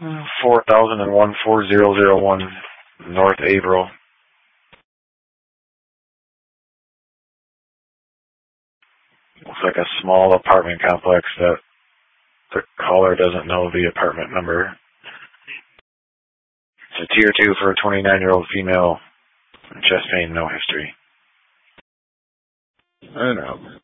4001 4001 North Averill. Looks like a small apartment complex that the caller doesn't know the apartment number. It's a tier 2 for a 29-year-old female. Chest pain, no history. I know.